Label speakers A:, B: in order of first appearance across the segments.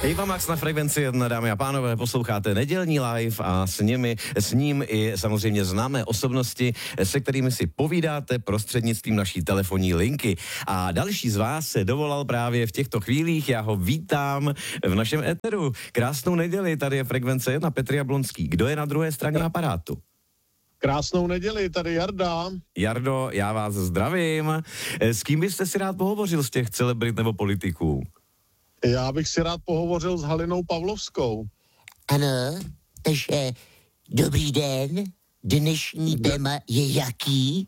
A: Iva Max na Frekvenci 1, dámy a pánové, posloucháte nedělní live a s ním i samozřejmě známé osobnosti, se kterými si povídáte prostřednictvím naší telefonní linky. A další z vás se dovolal právě v těchto chvílích, já ho vítám v našem éteru. Krásnou neděli, tady je Frekvence 1, Petr Jablonský. Kdo je na druhé straně aparátu?
B: Krásnou neděli, tady Jarda.
A: Jardo, já vás zdravím. S kým byste si rád pohovořil z těch celebrit nebo politiků?
B: Já bych si rád pohovořil s Halinou Pavlovskou.
C: Ano, takže dobrý den. Dnešní téma je jaký?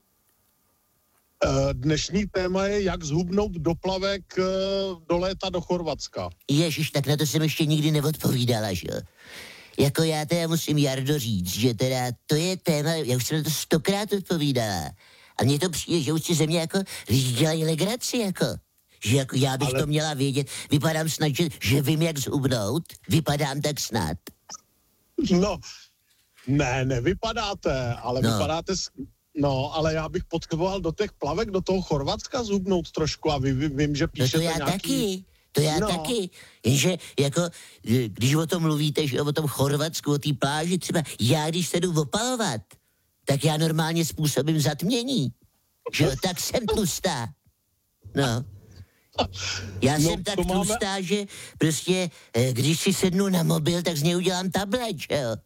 B: Dnešní téma je, jak zhubnout do plavek do léta do Chorvatska.
C: Ježiš, tak na to jsem ještě nikdy neodpovídala, že jo? Jako já teda musím Jardo říct, že teda to je téma, já už jsem na to 100krát odpovídala. A mně to přijde, že už si ze mě jako lidi dělají legraci, jako. Že jako já bych to měla vědět. Vypadám snad, že vím, jak zhubnout. Vypadám tak snad.
B: No, ne, nevypadáte, ale vypadáte... No, ale já bych potřeboval do těch plavek, do toho Chorvatska zhubnout trošku a vím, že píšete
C: no to já
B: nějaký...
C: taky, jenže jako, když o tom mluvíte, že o tom Chorvatsku, o té pláži, třeba já, když se jdu opalovat, tak já normálně způsobím zatmění. Že jo, tak jsem tlustá. No. Já jsem tak tlustá, že prostě, když si sednu na mobil, tak z něj udělám tablet, že jo.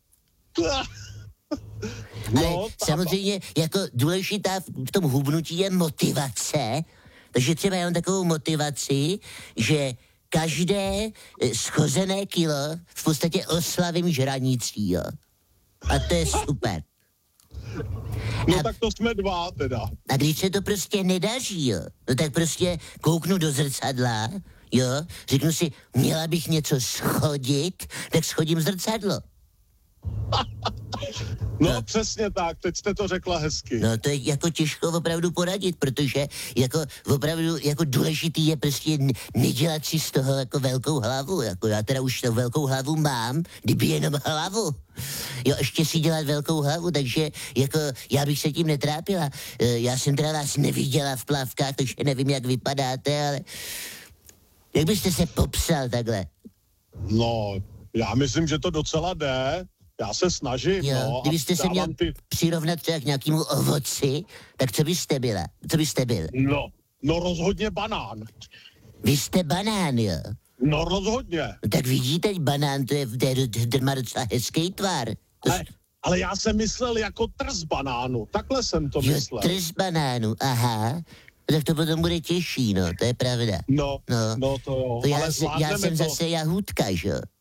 C: Ale samozřejmě jako důležitá v tom hubnutí je motivace, takže třeba já mám takovou motivaci, že každé schozené kilo v podstatě oslavím žranicí, jo. A to je super.
B: No tak to jsme dva teda.
C: A když se to prostě nedaří, jo, no tak prostě kouknu do zrcadla, jo, řeknu si, měla bych něco schodit, tak schodím zrcadlo.
B: No přesně tak, teď jste to řekla hezky.
C: No to je jako těžko opravdu poradit, protože jako opravdu jako důležitý je prostě nedělat si z toho jako velkou hlavu, jako já teda už to velkou hlavu mám, kdyby jenom hlavu. Jo, ještě si dělat velkou hlavu, takže jako já bych se tím netrápila. Já jsem teda vás neviděla v plavkách, takže nevím, jak vypadáte, ale jak byste se popsal takhle?
B: No, já myslím, že to docela jde. Já se snažím,
C: jo,
B: no.
C: Kdybyste se měl přirovnat třeba k nějakému ovoci, tak co byste byla? Co byste byl?
B: No rozhodně banán.
C: Vy jste banán, jo?
B: No rozhodně.
C: No, tak vidíte, banán, to má docela hezký tvar.
B: Ale já jsem myslel jako trz banánu, takhle jsem to myslel.
C: Trz banánu, aha. Tak to potom bude těžší, no, to je pravda.
B: No to jo.
C: To já jsem zase jahůdka, že jo?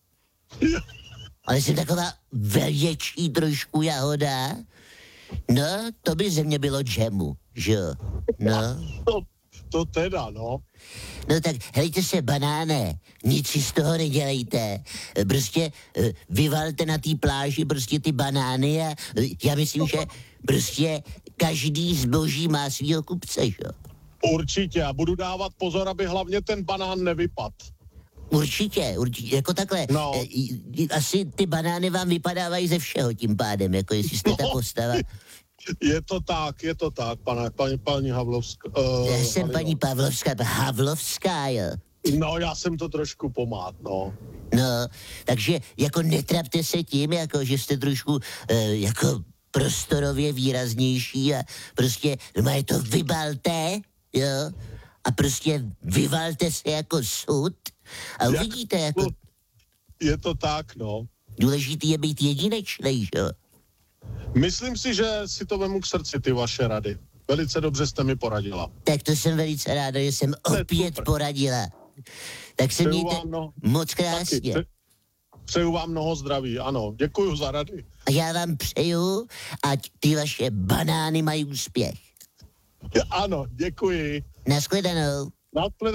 C: Ale jsem taková větší trošku jahoda. No, to by ze mě bylo džemu, že jo? No.
B: To teda, no.
C: No tak, hejte se, banáne, nic si z toho nedělejte. Prostě vyvalte na té pláži prostě ty banány a já myslím, že prostě každý zboží má svýho kupce, že jo?
B: Určitě, a budu dávat pozor, aby hlavně ten banán nevypadl.
C: Určitě, jako takhle. No. Asi ty banány vám vypadávají ze všeho tím pádem, jako jestli jste ta postava.
B: Je to tak, paní Havlovská.
C: Já jsem paní Havlovská, jo.
B: No, já jsem to trošku pomát, no.
C: No, takže jako netrapte se tím, jako že jste trošku jako prostorově výraznější a prostě je to vybalte, jo, a prostě vyvalte se jako sud a uvidíte, jako...
B: Je to tak, no.
C: Důležitý je být jedinečnej, jo.
B: Myslím si, že si to vemu k srdci, ty vaše rady. Velice dobře jste mi poradila.
C: Tak to jsem velice ráda, že jsem opět poradila. Tak se mějte moc krásně.
B: Přeju vám mnoho zdraví, ano. Děkuju za rady.
C: A já vám přeju, ať ty vaše banány mají úspěch.
B: Ano, děkuji.
C: Nashledanou.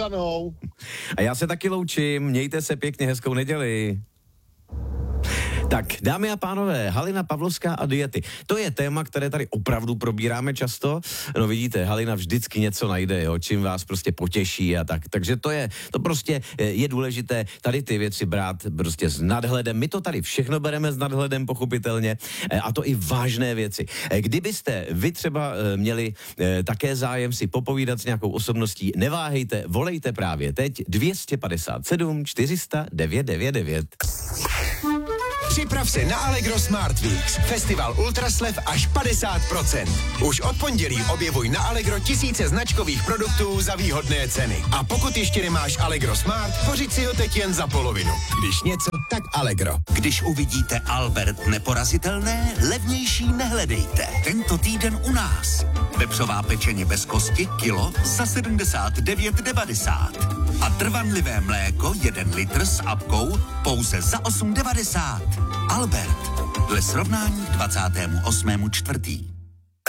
A: A já se taky loučím, mějte se pěkně, hezkou neděli. Tak, dámy a pánové, Halina Pavlovská a diety. To je téma, které tady opravdu probíráme často. No vidíte, Halina vždycky něco najde, jo, čím vás prostě potěší a tak. Takže to prostě je důležité tady ty věci brát prostě s nadhledem. My to tady všechno bereme s nadhledem, pochopitelně, a to i vážné věci. Kdybyste vy třeba měli také zájem si popovídat s nějakou osobností, neváhejte, volejte právě teď 257 400 999.
D: Připrav se na Allegro Smart Weeks, festival ultraslev až 50%. Už od pondělí objevuj na Allegro tisíce značkových produktů za výhodné ceny. A pokud ještě nemáš Allegro Smart, pořiď si ho teď jen za polovinu. Když něco, tak Allegro.
E: Když uvidíte Albert neporazitelné, levnější nehledejte. Tento týden u nás. Vepřová pečeně bez kosti, kilo za 79,90. A trvanlivé mléko 1 litr s apkou pouze za 8,90. Albert. Dle srovnání 28.4.